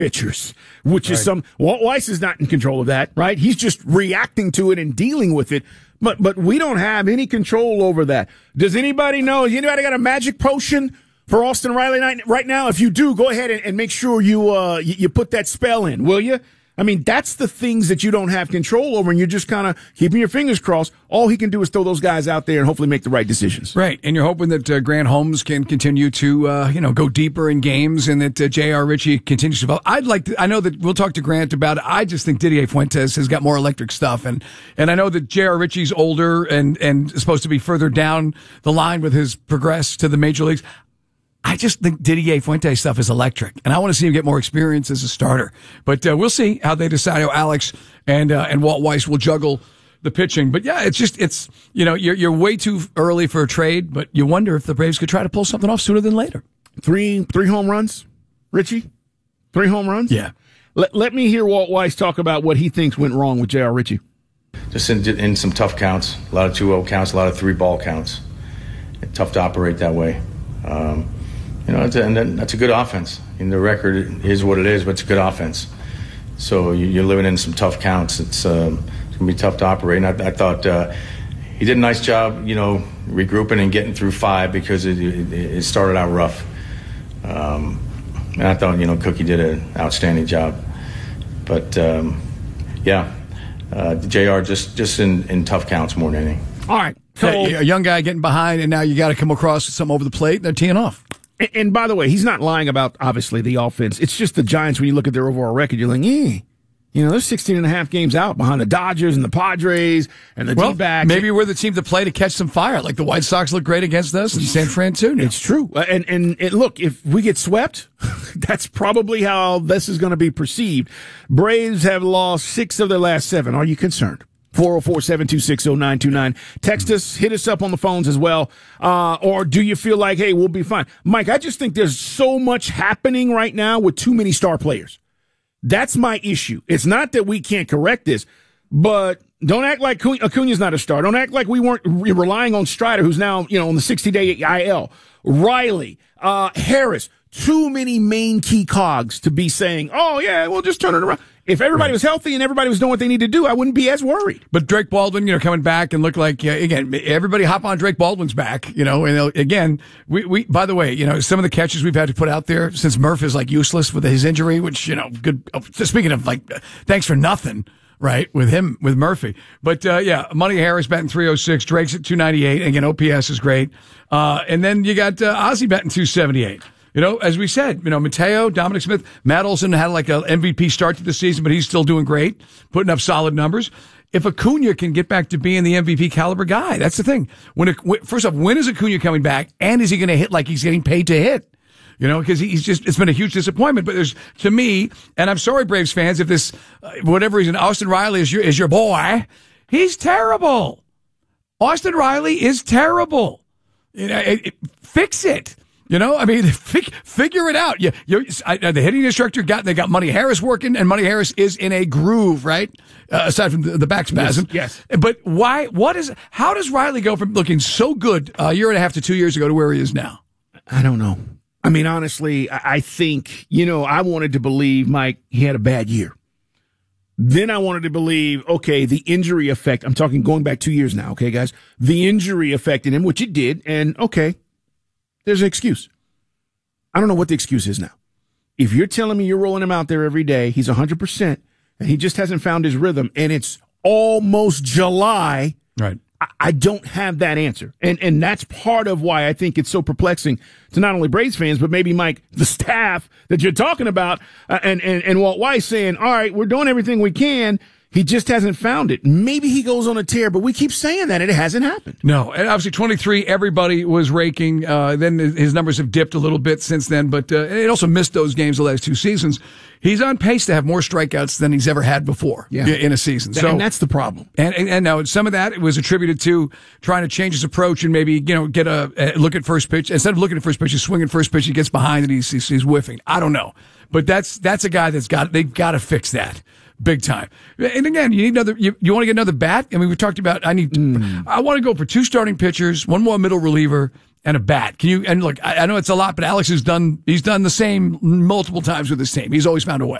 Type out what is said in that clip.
pitchers, which is Walt Weiss is not in control of that, right? He's just reacting to it and dealing with it. But we don't have any control over that. Does anybody know? Anybody got a magic potion for Austin Riley right now? If you do, go ahead and make sure you put that spell in, will you? I mean, that's the things that you don't have control over, and you're just kind of keeping your fingers crossed. All he can do is throw those guys out there and hopefully make the right decisions. Right, and you're hoping that Grant Holmes can continue to, go deeper in games, and that J.R. Ritchie continues to develop. I know that we'll talk to Grant about it. I just think Didier Fuentes has got more electric stuff, and I know that J.R. Ritchie's older and is supposed to be further down the line with his progress to the major leagues. I just think Didier Fuentes stuff is electric, and I want to see him get more experience as a starter. But we'll see how they decide how Alex and Walt Weiss will juggle the pitching. But yeah, it's you're way too early for a trade, but you wonder if the Braves could try to pull something off sooner than later. Three home runs, Richie? 3 home runs? Yeah. Let me hear Walt Weiss talk about what he thinks went wrong with J.R. Ritchie. Just in some tough counts, a lot of 2-0 counts, a lot of 3-ball counts. It's tough to operate that way. That's a good offense. The record is what it is, but it's a good offense. So you're living in some tough counts. It's going to be tough to operate. And I thought he did a nice job, regrouping and getting through 5 because it started out rough. And I thought, Cookie did an outstanding job. But, JR just in tough counts more than anything. All right. So, a young guy getting behind, and now you got to come across with something over the plate. They're teeing off. And by the way, he's not lying about, obviously, the offense. It's just the Giants, when you look at their overall record, you're like, they're 16 and a half games out behind the Dodgers and the Padres and the D-backs. Maybe we're the team to play to catch some fire. Like the White Sox look great against us and San Fran too. It's true. And look, if we get swept, that's probably how this is going to be perceived. Braves have lost 6 of their last 7. Are you concerned? 404-726-0929. Text us, hit us up on the phones as well. Or do you feel like, hey, we'll be fine? Mike, I just think there's so much happening right now with too many star players. That's my issue. It's not that we can't correct this, but don't act like Acuna's not a star. Don't act like we weren't relying on Strider, who's now, on the 60-day IL. Riley, Harris, too many main key cogs to be saying, oh, yeah, we'll just turn it around. If everybody was healthy and everybody was doing what they need to do, I wouldn't be as worried. But Drake Baldwin, coming back and look like, again, everybody hop on Drake Baldwin's back, and again, we, by the way, some of the catches we've had to put out there since Murph is useless with his injury, which, good. Speaking of thanks for nothing, right? With Murphy. But, Money Harris batting 306, Drake's at 298. Again, OPS is great. And then you got, Ozzie batting 278. As we said, Mateo, Dominic Smith, Matt Olson had an MVP start to the season, but he's still doing great, putting up solid numbers. If Acuna can get back to being the MVP caliber guy, that's the thing. First off, when is Acuna coming back? And is he going to hit like he's getting paid to hit? Because it's been a huge disappointment. But to me, and I'm sorry, Braves fans, if this, whatever reason, Austin Riley is your boy, he's terrible. Austin Riley is terrible. Fix it. Figure it out. The hitting instructor they got Money Harris working, and Money Harris is in a groove, right? Aside from the back spasm. Yes. But why? How does Riley go from looking so good a year and a half to 2 years ago to where he is now? I don't know. I mean, honestly, I think, I wanted to believe, Mike, he had a bad year. Then I wanted to believe, okay, the injury effect, I'm talking going back 2 years now, okay, guys? The injury affected him, which it did, and okay. There's an excuse. I don't know what the excuse is now. If you're telling me you're rolling him out there every day, he's 100%, and he just hasn't found his rhythm, and it's almost July, right? I don't have that answer. And that's part of why I think it's so perplexing to not only Braves fans, but maybe, Mike, the staff that you're talking about, and Walt Weiss saying, all right, we're doing everything we can. He just hasn't found it. Maybe he goes on a tear, but we keep saying that, and it hasn't happened. No, and obviously 23, everybody was raking. Then his numbers have dipped a little bit since then, but it also missed those games the last 2 seasons. He's on pace to have more strikeouts than he's ever had before in a season. And that's the problem. And now some of that was attributed to trying to change his approach and maybe, get a look at first pitch. Instead of looking at first pitch, he's swinging first pitch, he gets behind and he's whiffing. I don't know. But that's a guy they've got to fix that. Big time. And again, you need another, you want to get another bat? I mean, we talked about, I want to go for 2 starting pitchers, 1 more middle reliever, and a bat. Can you? And look, I know it's a lot, but Alex he's done the same multiple times with his team. He's always found a way.